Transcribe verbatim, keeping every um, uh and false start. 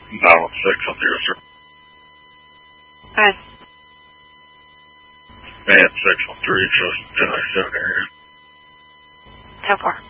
Balance six on zero, sir. Alright. Man six on three, shows ten ninety-seven area. ten four.